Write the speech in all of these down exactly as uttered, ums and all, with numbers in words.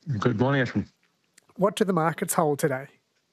Good morning, Ashwin. What do the markets hold today?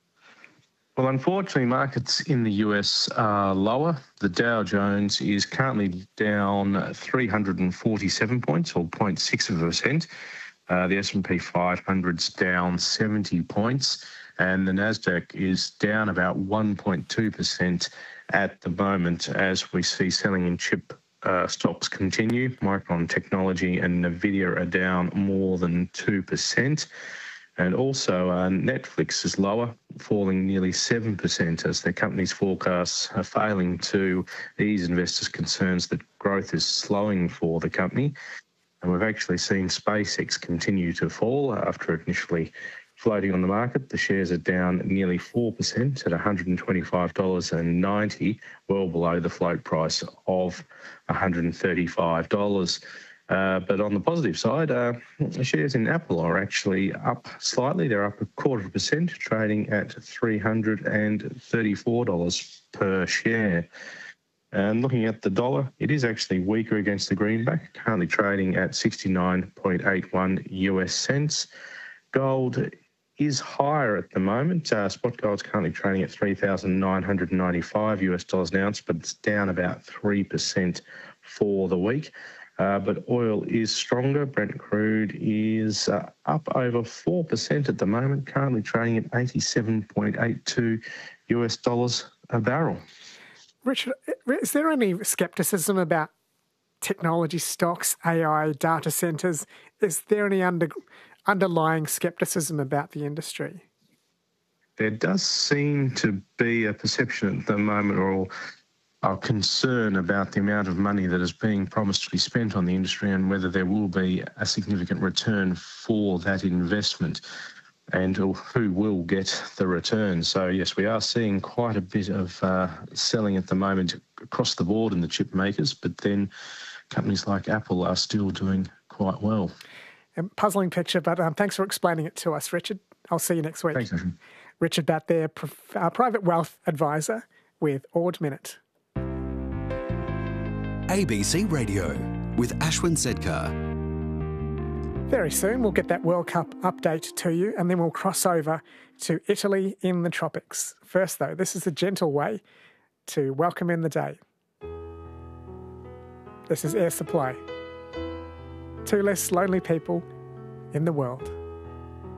Well, unfortunately, markets in the U S are lower. The Dow Jones is currently down three hundred forty-seven points, or zero point six of a percent. Uh, the S and P five hundred's down seventy points, and the Nasdaq is down about one point two percent at the moment as we see selling in chip uh, stocks continue. Micron Technology and Nvidia are down more than two percent. And also uh, Netflix is lower, falling nearly seven percent as their company's forecasts are failing to ease investors' concerns that growth is slowing for the company. And we've actually seen SpaceX continue to fall after initially floating on the market. The shares are down nearly four percent at one hundred twenty-five dollars ninety, well below the float price of one hundred thirty-five dollars. Uh, but on the positive side, uh, the shares in Apple are actually up slightly. They're up a quarter of a percent, trading at three hundred thirty-four dollars per share. And looking at the dollar, it is actually weaker against the greenback, currently trading at sixty-nine point eight one U S cents. Gold is higher at the moment. Uh, spot gold's currently trading at three thousand nine hundred ninety-five U S dollars an ounce, but it's down about three percent for the week. Uh, but oil is stronger. Brent crude is uh, up over four percent at the moment, currently trading at eighty-seven point eight two U S dollars a barrel. Richard, is there any scepticism about technology stocks, A I, data centres? Is there any under, underlying scepticism about the industry? There does seem to be a perception at the moment, or a concern about the amount of money that is being promised to be spent on the industry and whether there will be a significant return for that investment and who will get the return. So, yes, we are seeing quite a bit of uh, selling at the moment across the board in the chip makers, but then companies like Apple are still doing quite well. A puzzling picture, but um, thanks for explaining it to us, Richard. I'll see you next week. Thanks, Ashwin. Richard Batt there, uh, private wealth advisor with Ord Minnett. A B C Radio with Ashwin Sedkar. Very soon we'll get that World Cup update to you, and then we'll cross over to Italy in the tropics. First, though, this is a gentle way to welcome in the day. This is Air Supply. Two less lonely people in the world.